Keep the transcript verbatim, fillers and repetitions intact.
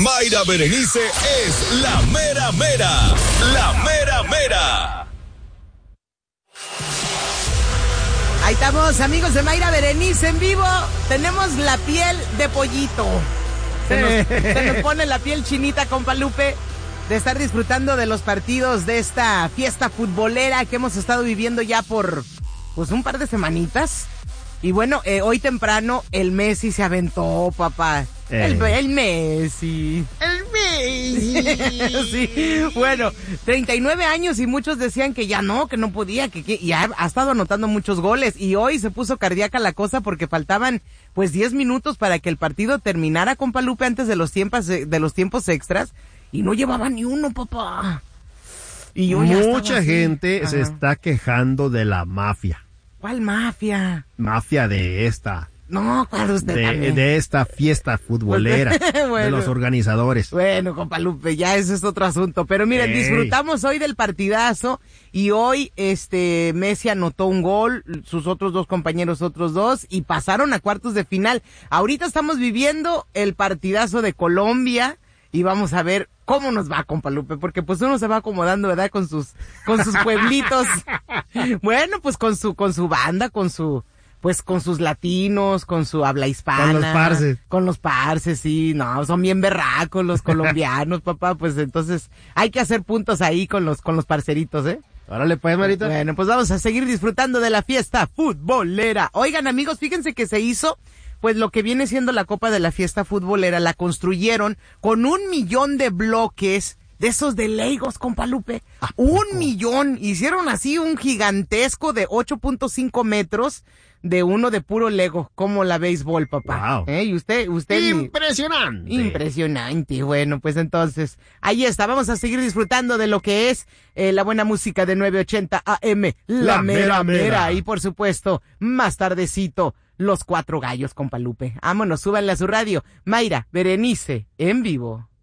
Mayra Berenice es la mera mera. La mera mera. Ahí estamos, amigos de Mayra Berenice en vivo. Tenemos la piel de pollito. Se nos, se nos pone la piel chinita, compa Lupe, de estar disfrutando de los partidos de esta fiesta futbolera que hemos estado viviendo ya por pues un par de semanitas. Y bueno, eh, hoy temprano el Messi se aventó, papá. Eh. El, el Messi. El Messi. Sí, bueno, treinta y nueve años y muchos decían que ya no, que no podía, que, que ya ha estado anotando muchos goles. Y hoy se puso cardíaca la cosa porque faltaban pues diez minutos para que el partido terminara, compa Lupe, antes de los tiempos, de los tiempos extras. Y no llevaba ni uno, papá. Y yo Mucha gente Ajá. se está quejando de la mafia. ¿Cuál mafia? Mafia de esta. No, ¿cuál usted de, también? de esta fiesta futbolera, bueno, de los organizadores. Bueno, compa Lupe, ya ese es otro asunto. Pero miren, Ey. disfrutamos hoy del partidazo y hoy este Messi anotó un gol, sus otros dos compañeros otros dos y pasaron a cuartos de final. Ahorita estamos viviendo el partidazo de Colombia y vamos a ver cómo nos va, compa Lupe, porque pues uno se va acomodando, ¿verdad? Con sus, con sus pueblitos. Bueno, pues con su, con su banda, con su, pues con sus latinos, con su habla hispana. Con los parces. Con los parces, sí, no, son bien berracos los colombianos, papá, pues entonces hay que hacer puntos ahí con los, con los parceritos, ¿eh? Órale pues, Marita. Bueno, pues vamos a seguir disfrutando de la fiesta futbolera. Oigan, amigos, fíjense que se hizo pues lo que viene siendo la Copa de la Fiesta Futbolera, la construyeron con un millón de bloques de esos de Legos, compa Lupe. Un millón. Hicieron así un gigantesco de ocho punto cinco metros de uno de puro Lego, como la béisbol, papá. Wow. ¿Eh? Y usted, usted. Impresionante. Impresionante. Bueno, pues entonces, ahí está. Vamos a seguir disfrutando de lo que es eh, la buena música de nueve ochenta A M. La, la mera, mera mera. Y por supuesto, más tardecito, Los Cuatro Gallos, compa Lupe. Vámonos, súbanle a su radio. Mayra Berenice, en vivo.